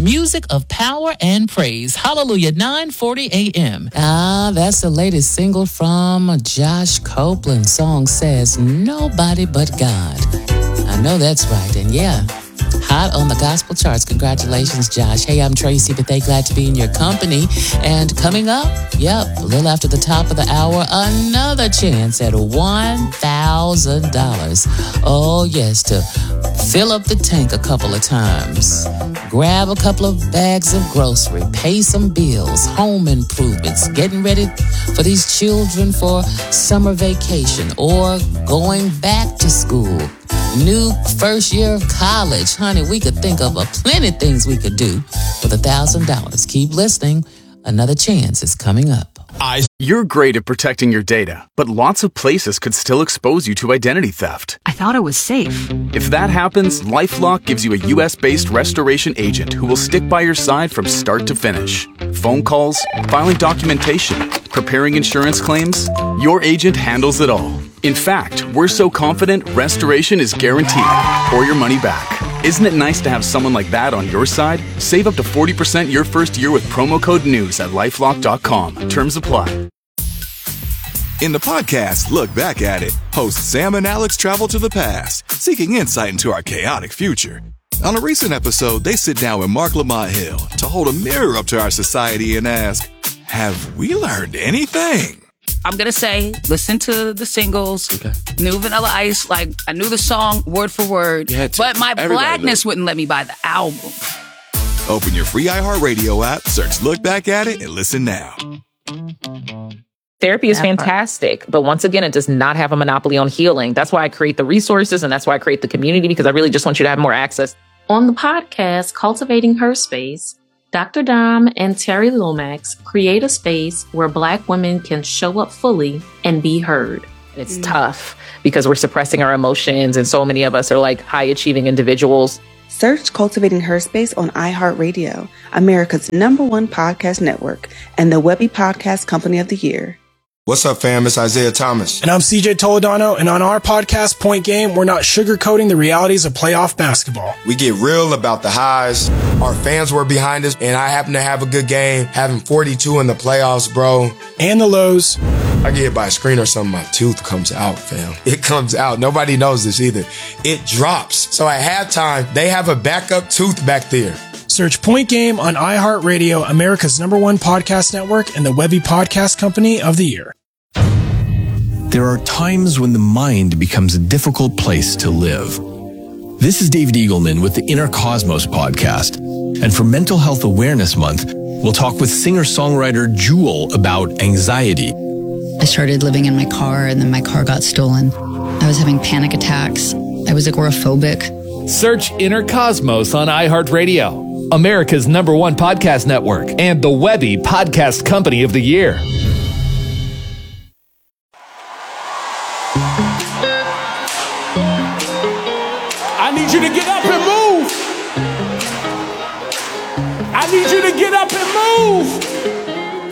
Music of power and praise. Hallelujah, 9:40 a.m. That's the latest single from Josh Copeland. Song says, Nobody But God. I know that's right, and yeah, hot on the gospel charts. Congratulations, Josh. Hey, I'm Tracy Bethea. Glad to be in your company. And coming up, a little after the top of the hour, another chance at $1,000. Oh, yes, to fill up the tank a couple of times. Grab a couple of bags of grocery, pay some bills, home improvements, getting ready for these children for summer vacation or going back to school. New first year of college. Honey, we could think of plenty of things we could do with $1,000. Keep listening. Another chance is coming up. You're great at protecting your data, but lots of places could still expose you to identity theft. I thought it was safe. If that happens, LifeLock gives you a U.S.-based restoration agent who will stick by your side from start to finish. Phone calls, filing documentation, preparing insurance claims, your agent handles it all. In fact, we're so confident restoration is guaranteed or your money back. Isn't it nice to have someone like that on your side? Save up to 40% your first year with promo code NEWS at LifeLock.com. Terms apply. In the podcast, Look Back at It, hosts Sam and Alex travel to the past, seeking insight into our chaotic future. On a recent episode, they sit down with Mark Lamont Hill to hold a mirror up to our society and ask, have we learned anything? I'm going to say, listen to the singles, New Vanilla Ice, like I knew the song word for word, but my blackness wouldn't let me buy the album. Open your free iHeartRadio app, search Look Back at It, and listen now. Therapy is fantastic, but once again, it does not have a monopoly on healing. That's why I create the resources and that's why I create the community, because I really just want you to have more access. On the podcast, Cultivating Her Space, Dr. Dom and Terry Lomax create a space where Black women can show up fully and be heard. It's tough because we're suppressing our emotions, and so many of us are like high-achieving individuals. Search Cultivating Her Space on iHeartRadio, America's #1 podcast network, and the Webby Podcast Company of the Year. What's up, fam? It's Isaiah Thomas. And I'm CJ Toledano, and on our podcast, Point Game, we're not sugarcoating the realities of playoff basketball. We get real about the highs. Our fans were behind us, and I happen to have a good game, having 42 in the playoffs, bro. And the lows. I get hit by a screen or something, my tooth comes out, fam. It comes out. Nobody knows this either. It drops. So at halftime, they have a backup tooth back there. Search Point Game on iHeartRadio, America's #1 podcast network, and the Webby Podcast Company of the Year. There are times when the mind becomes a difficult place to live. This is David Eagleman with the Inner Cosmos podcast. And for Mental Health Awareness Month, we'll talk with singer-songwriter Jewel about anxiety. I started living in my car, and then my car got stolen. I was having panic attacks. I was agoraphobic. Search Inner Cosmos on iHeartRadio, America's #1 podcast network, and the Webby Podcast Company of the Year. I need you to get up and move. I need you to get up and move.